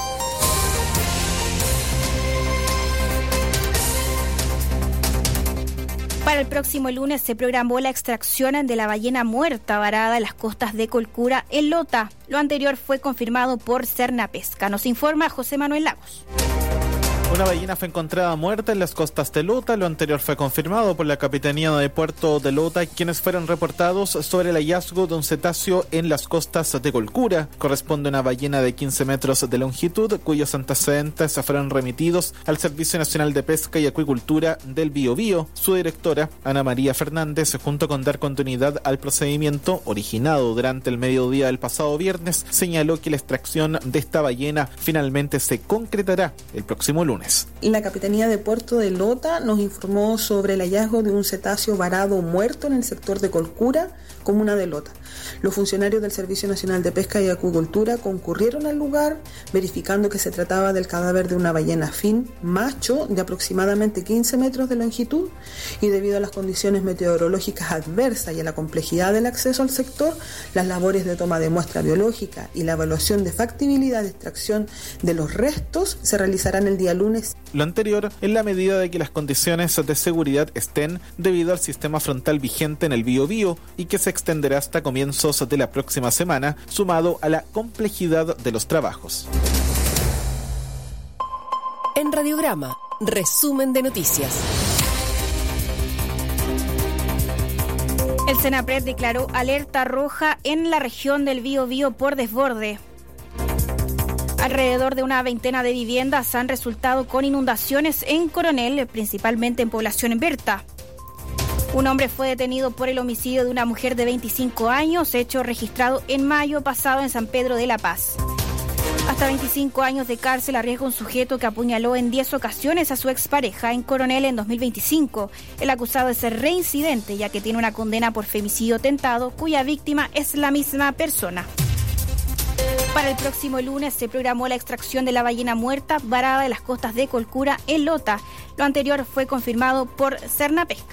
[SPEAKER 2] Para el próximo lunes se programó la extracción de la ballena muerta varada en las costas de Colcura, en Lota. Lo anterior fue confirmado por Cernapesca. Nos informa José Manuel Lagos.
[SPEAKER 14] Una ballena fue encontrada muerta en las costas de Lota. Lo anterior fue confirmado por la Capitanía de Puerto de Lota, quienes fueron reportados sobre el hallazgo de un cetáceo en las costas de Colcura. Corresponde a una ballena de quince metros de longitud, cuyos antecedentes fueron remitidos al Servicio Nacional de Pesca y Acuicultura del Biobío. Su directora, Ana María Fernández, junto con dar continuidad al procedimiento originado durante el mediodía del pasado viernes, señaló que la extracción de esta ballena finalmente se concretará el próximo lunes.
[SPEAKER 7] La Capitanía de Puerto de Lota nos informó sobre el hallazgo de un cetáceo varado muerto en el sector de Colcura, comuna de Lota. Los funcionarios del Servicio Nacional de Pesca y Acuicultura concurrieron al lugar, verificando que se trataba del cadáver de una ballena fin macho de aproximadamente quince metros de longitud, y debido a las condiciones meteorológicas adversas y a la complejidad del acceso al sector, las labores de toma de muestra biológica y la evaluación de factibilidad de extracción de los restos se realizarán el día lunes lunes.
[SPEAKER 14] Lo anterior en la medida de que las condiciones de seguridad estén debido al sistema frontal vigente en el Biobío y que se extenderá hasta comienzos de la próxima semana, sumado a la complejidad de los trabajos.
[SPEAKER 8] En Radiograma, resumen de noticias.
[SPEAKER 2] El Senapred declaró alerta roja en la región del Biobío por desborde. Alrededor de una veintena de viviendas han resultado con inundaciones en Coronel, principalmente en población Berta. Un hombre fue detenido por el homicidio de una mujer de veinticinco años, hecho registrado en mayo pasado en San Pedro de la Paz. Hasta veinticinco años de cárcel arriesga un sujeto que apuñaló en diez ocasiones a su expareja en Coronel en dos mil veinticinco. El acusado es ser reincidente, ya que tiene una condena por femicidio tentado, cuya víctima es la misma persona. Para el próximo lunes se programó la extracción de la ballena muerta varada de las costas de Colcura en Lota. Lo anterior fue confirmado por Cernapesca.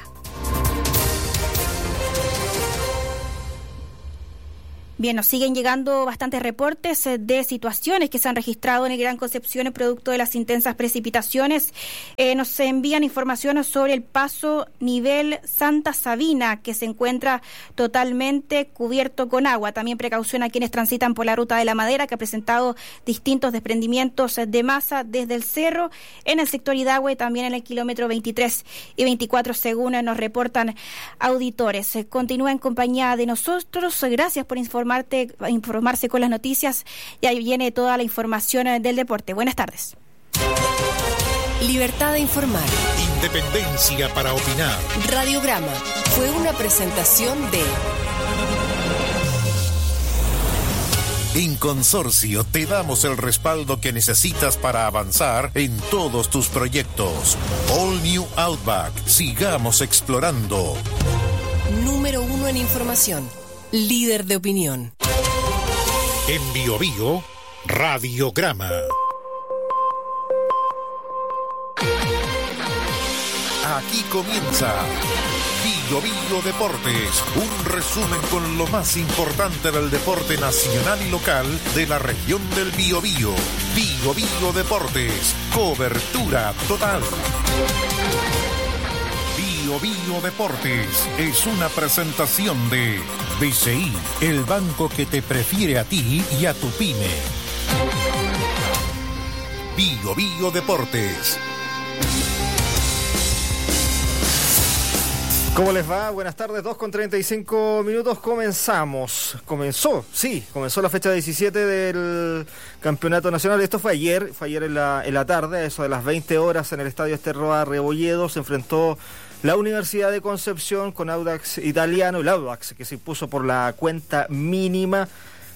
[SPEAKER 2] Bien, nos siguen llegando bastantes reportes de situaciones que se han registrado en el Gran Concepción producto de las intensas precipitaciones. Eh, nos envían información sobre el paso nivel Santa Sabina, que se encuentra totalmente cubierto con agua. También precaución a quienes transitan por la Ruta de la Madera, que ha presentado distintos desprendimientos de masa desde el cerro en el sector Hidagüe, también en el kilómetro veintitrés y veinticuatro, según nos reportan auditores. Eh, continúa en compañía de nosotros. Gracias por informar. informarse con las noticias, y ahí viene toda la información del deporte. Buenas tardes.
[SPEAKER 8] Libertad de informar.
[SPEAKER 1] Independencia para opinar.
[SPEAKER 8] Radiograma fue una presentación de...
[SPEAKER 1] En Consorcio te damos el respaldo que necesitas para avanzar en todos tus proyectos. All New Outback. Sigamos explorando.
[SPEAKER 8] Número uno en información. Líder de opinión.
[SPEAKER 1] En Biobío, Radiograma. Aquí comienza Biobío Deportes, un resumen con lo más importante del deporte nacional y local de la región del Biobío. Biobío Deportes, cobertura total. Biobío Deportes es una presentación de B C I, el banco que te prefiere a ti y a tu pyme. Biobío Deportes.
[SPEAKER 9] ¿Cómo les va? Buenas tardes, dos con treinta y cinco minutos, comenzamos. Comenzó, sí, comenzó la fecha diecisiete del Campeonato Nacional. Esto fue ayer, fue ayer en la, en la tarde, a eso de las veinte horas en el Estadio Esterroa Rebolledo. Se enfrentó la Universidad de Concepción con Audax Italiano, el Audax que se impuso por la cuenta mínima,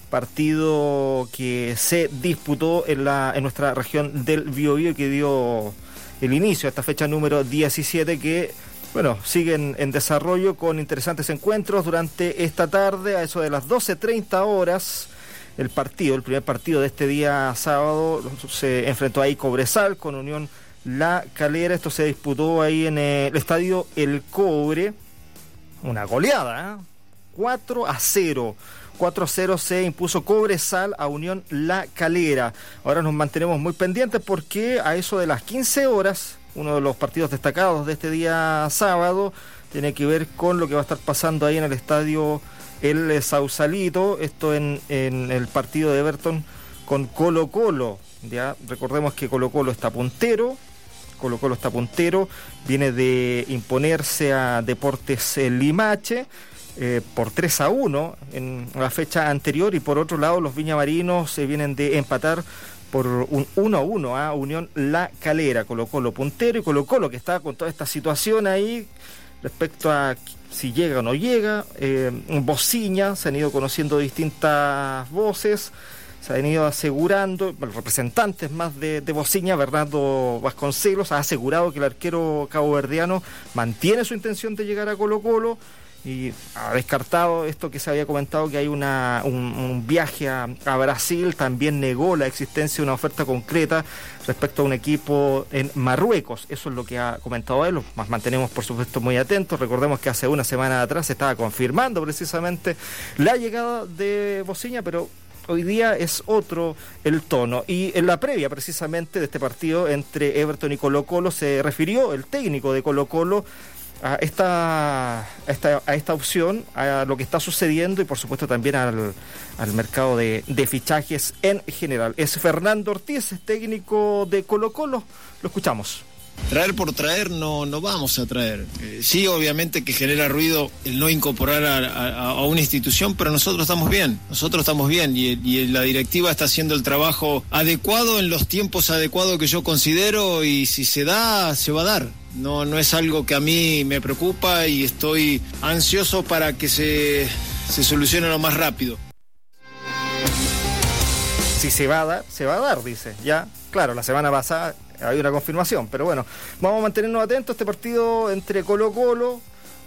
[SPEAKER 9] partido que se disputó en, la, en nuestra región del Biobío y que dio el inicio a esta fecha número diecisiete que, bueno, sigue en, en desarrollo con interesantes encuentros durante esta tarde. A eso de las doce treinta horas, el partido, el primer partido de este día sábado, se enfrentó ahí Cobresal con Unión La Calera. Esto se disputó ahí en el estadio El Cobre. Una goleada, ¿eh? cuatro a cero. cuatro a cero se impuso Cobresal a Unión La Calera. Ahora nos mantenemos muy pendientes porque a eso de las quince horas, uno de los partidos destacados de este día sábado tiene que ver con lo que va a estar pasando ahí en el estadio El Sausalito. Esto en, en el partido de Everton con Colo Colo. Ya recordemos que Colo Colo está puntero. Colo Colo está puntero. Viene de imponerse a Deportes Limache eh, por tres a uno en la fecha anterior. Y por otro lado, los viñamarinos se vienen de empatar por un uno a uno a Unión La Calera. Colo Colo puntero y Colo Colo que está con toda esta situación ahí respecto a si llega o no llega. Eh, Bociña, se han ido conociendo distintas voces, se han ido asegurando, bueno, representantes más de, de Bociña, Bernardo Vasconcelos ha asegurado que el arquero caboverdiano mantiene su intención de llegar a Colo Colo y ha descartado esto que se había comentado, que hay una, un, un viaje a, a Brasil. También negó la existencia de una oferta concreta respecto a un equipo en Marruecos. Eso es lo que ha comentado él. Nos mantenemos por supuesto muy atentos. Recordemos que hace una semana atrás se estaba confirmando precisamente la llegada de Bociña, pero Hoy día es otro el tono. Y en la previa precisamente de este partido entre Everton y Colo-Colo se refirió el técnico de Colo-Colo a esta, a esta, a esta opción, a lo que está sucediendo y por supuesto también al, al mercado de, de fichajes en general. Es Fernando Ortiz, técnico de Colo-Colo. Lo escuchamos.
[SPEAKER 10] Traer por traer no, no vamos a traer. Eh, sí, obviamente que genera ruido el no incorporar a, a, a una institución, pero nosotros estamos bien, nosotros estamos bien y, y la directiva está haciendo el trabajo adecuado en los tiempos adecuados que yo considero y si se da, se va a dar. No, no es algo que a mí me preocupa y estoy ansioso para que se, se solucione lo más rápido.
[SPEAKER 9] Si se va a dar, se va a dar, dice. Ya, claro, la semana pasada hay una confirmación, pero bueno, vamos a mantenernos atentos a este partido entre Colo-Colo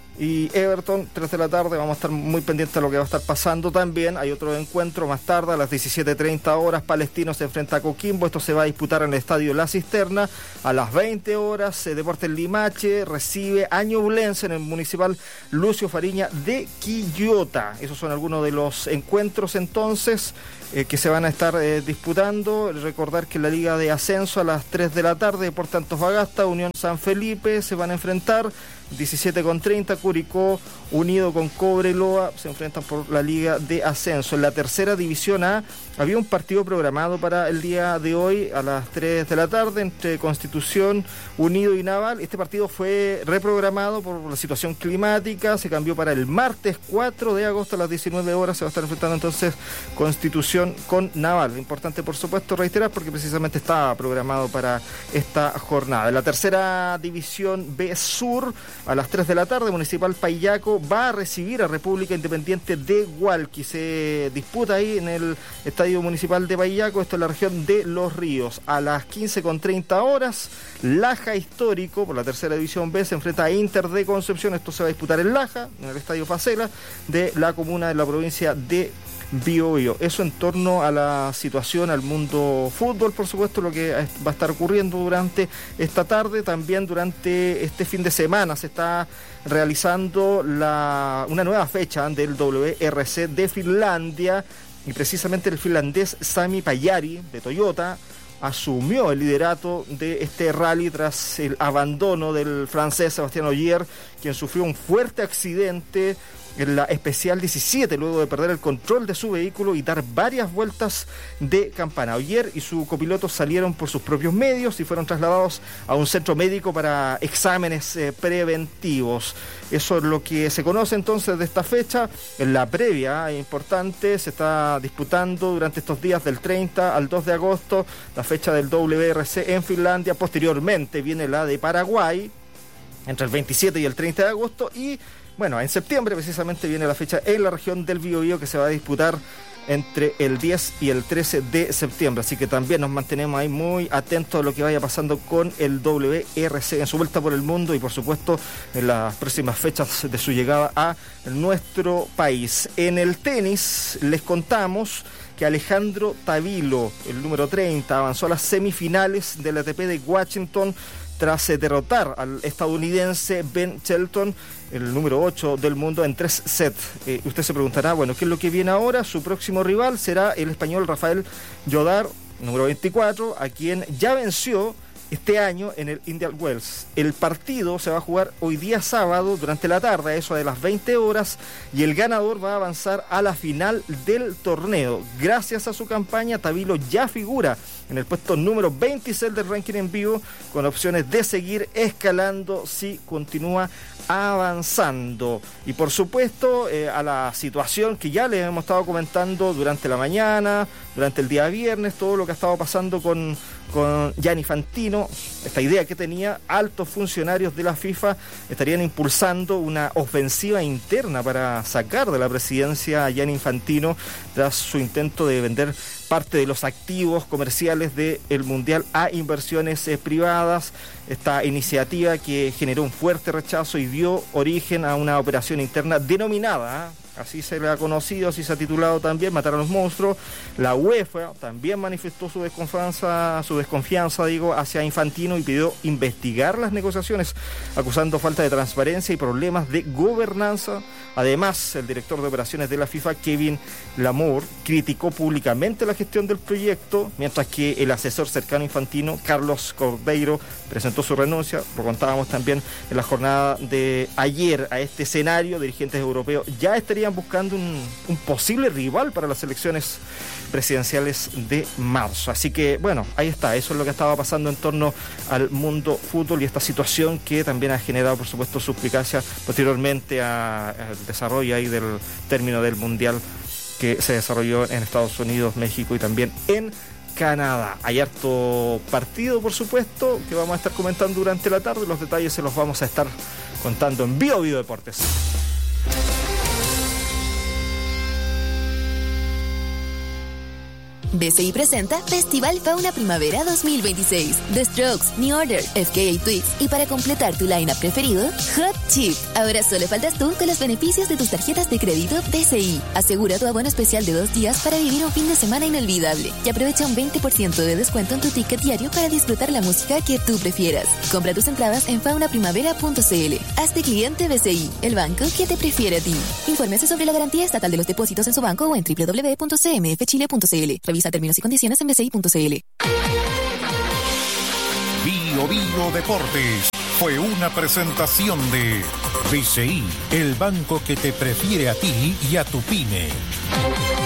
[SPEAKER 9] y Everton, tres de la tarde, vamos a estar muy pendientes de lo que va a estar pasando también. Hay otro encuentro más tarde, a las diecisiete treinta horas, Palestino se enfrenta a Coquimbo, esto se va a disputar en el Estadio La Cisterna. A las veinte horas, eh, Deportes Limache recibe a Ñublense en el Municipal Lucio Fariña de Quillota. Esos son algunos de los encuentros entonces eh, que se van a estar eh, disputando. Recordar que en la Liga de Ascenso a las tres de la tarde, Deportes Antofagasta, Unión San Felipe se van a enfrentar. diecisiete con treinta, Curicó unido con Cobreloa se enfrentan por la Liga de Ascenso. En la tercera división A había un partido programado para el día de hoy a las tres de la tarde entre Constitución, Unido y Naval. Este partido fue reprogramado por la situación climática, se cambió para el martes cuatro de agosto a las diecinueve horas. Se va a estar enfrentando entonces Constitución con Naval. Importante, por supuesto, reiterar porque precisamente estaba programado para esta jornada. En la tercera división B Sur, a las tres de la tarde, Municipal Paillaco va a recibir a República Independiente de Hualqui. Se disputa ahí en el Estadio Municipal de Paillaco, esto es la región de Los Ríos. A las quince con treinta horas, Laja Histórico, por la tercera división B, se enfrenta a Inter de Concepción. Esto se va a disputar en Laja, en el Estadio Facela, de la comuna de la provincia de Biobío. Eso en torno a la situación, al mundo fútbol, por supuesto, lo que va a estar ocurriendo durante esta tarde. También durante este fin de semana se está realizando la, una nueva fecha del W R C de Finlandia y precisamente el finlandés Sami Pajari de Toyota asumió el liderato de este rally tras el abandono del francés Sebastián Ogier, quien sufrió un fuerte accidente en la especial diecisiete, luego de perder el control de su vehículo y dar varias vueltas de campana. Ogier y su copiloto salieron por sus propios medios y fueron trasladados a un centro médico para exámenes eh, preventivos. Eso es lo que se conoce entonces de esta fecha. En la previa importante se está disputando durante estos días del treinta al dos de agosto la fecha del W R C en Finlandia. Posteriormente viene la de Paraguay entre el veintisiete y el treinta de agosto y bueno, en septiembre precisamente viene la fecha en la región del Biobío que se va a disputar entre el diez y el trece de septiembre. Así que también nos mantenemos ahí muy atentos a lo que vaya pasando con el W R C en su vuelta por el mundo y por supuesto en las próximas fechas de su llegada a nuestro país. En el tenis les contamos que Alejandro Tavilo, el número treinta, avanzó a las semifinales del A T P de Washington tras derrotar al estadounidense Ben Shelton, el número ocho del mundo, en tres sets. Eh, usted se preguntará, bueno, ¿qué es lo que viene ahora? Su próximo rival será el español Rafael Llodar, número veinticuatro, a quien ya venció este año en el Indian Wells. El partido se va a jugar hoy día sábado durante la tarde, a eso de las veinte horas, y el ganador va a avanzar a la final del torneo. Gracias a su campaña, Tavilo ya figura en el puesto número veintiséis del ranking en vivo, con opciones de seguir escalando si continúa avanzando. Y por supuesto eh, a la situación que ya les hemos estado comentando durante la mañana, durante el día viernes, todo lo que ha estado pasando con, con Gianni Infantino, esta idea que tenía, altos funcionarios de la FIFA estarían impulsando una ofensiva interna para sacar de la presidencia a Gianni Infantino tras su intento de vender parte de los activos comerciales del Mundial a inversiones eh, privadas. Esta iniciativa que generó un fuerte rechazo y dio origen a una operación interna denominada, ¿eh? así se le ha conocido, así se ha titulado también, Matar a los monstruos. La UEFA también manifestó su desconfianza, su desconfianza, digo, hacia Infantino y pidió investigar las negociaciones, acusando falta de transparencia y problemas de gobernanza. Además, el director de operaciones de la FIFA, Kevin Lamour, criticó públicamente la gestión del proyecto, mientras que el asesor cercano a Infantino, Carlos Cordeiro, presentó su renuncia. Lo contábamos también en la jornada de ayer. A este escenario, dirigentes europeos ya estarían buscando un, un posible rival para las elecciones presidenciales de marzo. Así que, bueno, ahí está. Eso es lo que estaba pasando en torno al mundo fútbol y esta situación que también ha generado, por supuesto, suspicacia posteriormente al desarrollo ahí del término del Mundial que se desarrolló en Estados Unidos, México y también en Canadá. Hay harto partido, por supuesto, que vamos a estar comentando durante la tarde. Los detalles se los vamos a estar contando en Bio Bio Deportes.
[SPEAKER 11] B C I presenta Festival Fauna Primavera dos mil veintiséis. The Strokes, New Order, F K A Twigs y para completar tu line-up preferido, Hot Chip. Ahora solo faltas tú con los beneficios de tus tarjetas de crédito B C I. Asegura tu abono especial de dos días para vivir un fin de semana inolvidable y aprovecha un veinte por ciento de descuento en tu ticket diario para disfrutar la música que tú prefieras. Compra tus entradas en fauna primavera punto c l. Hazte cliente B C I, el banco que te prefiere a ti. Infórmese sobre la garantía estatal de los depósitos en su banco o en doble u doble u doble u punto c m f chile punto c l. Revisa términos y condiciones en b c i punto c l.
[SPEAKER 1] Bio Bio Deportes fue una presentación de B C I, el banco que te prefiere a ti y a tu pyme.